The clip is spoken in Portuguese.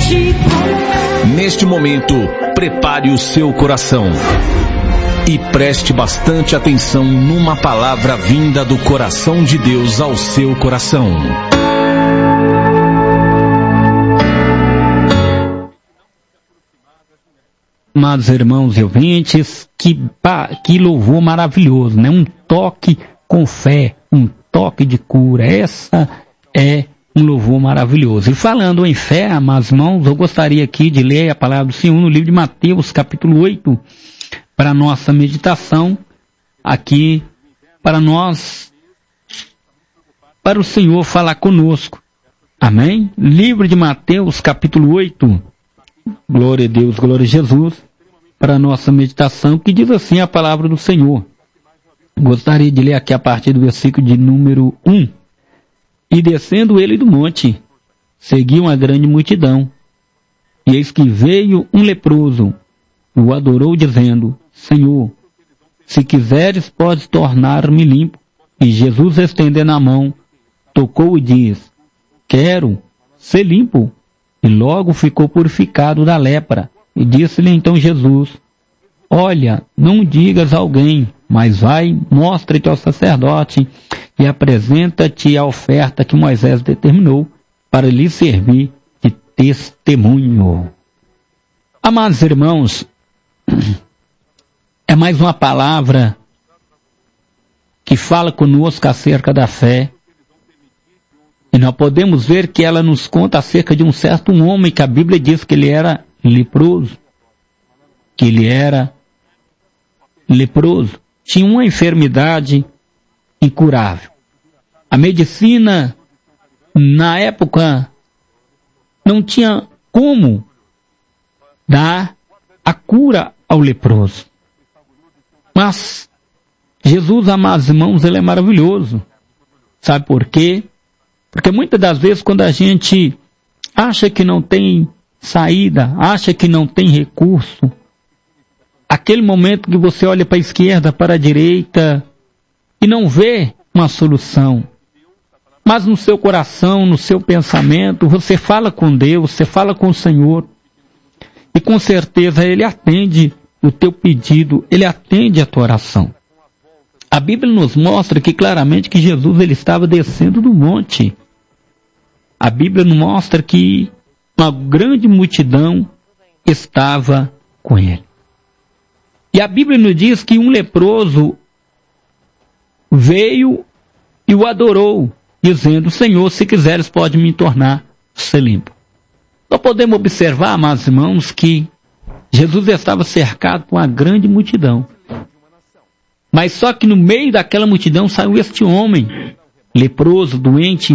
Neste momento, prepare o seu coração e preste bastante atenção numa palavra vinda do coração de Deus ao seu coração. Amados irmãos e ouvintes, que louvor maravilhoso, né? Um toque com fé, um toque de cura. Essa é um louvor maravilhoso. E falando em fé, amados irmãos, eu gostaria aqui de ler a palavra do Senhor no livro de Mateus, capítulo 8, para a nossa meditação, aqui, para o Senhor falar conosco. Amém? Livro de Mateus, capítulo 8, glória a Deus, glória a Jesus, para a nossa meditação, que diz assim a palavra do Senhor. Gostaria de ler aqui a partir do versículo de número 1. E descendo ele do monte, seguia uma grande multidão. E eis que veio um leproso, e o adorou, dizendo: Senhor, se quiseres, podes tornar-me limpo. E Jesus, estendendo a mão, tocou e diz: Quero ser limpo. E logo ficou purificado da lepra. E disse-lhe então Jesus: Olha, não digas a alguém, mas vai, mostra-te ao sacerdote e apresenta-te a oferta que Moisés determinou para lhe servir de testemunho. Amados irmãos, é mais uma palavra que fala conosco acerca da fé. E nós podemos ver que ela nos conta acerca de um certo homem que a Bíblia diz que ele era leproso. Tinha uma enfermidade incurável. A medicina, na época, não tinha como dar a cura ao leproso. Mas Jesus, amados irmãos, ele é maravilhoso. Sabe por quê? Porque muitas das vezes quando a gente acha que não tem saída, acha que não tem recurso, aquele momento que você olha para a esquerda, para a direita e não vê uma solução, mas no seu coração, no seu pensamento, você fala com Deus, você fala com o Senhor e com certeza Ele atende o teu pedido, Ele atende a tua oração. A Bíblia nos mostra que claramente que Jesus ele estava descendo do monte. A Bíblia nos mostra que uma grande multidão estava com ele. E a Bíblia nos diz que um leproso veio e o adorou, dizendo: Senhor, se quiseres, pode me tornar ser limpo. Nós podemos observar, amados irmãos, que Jesus estava cercado por uma grande multidão. Mas só que no meio daquela multidão saiu este homem, leproso, doente,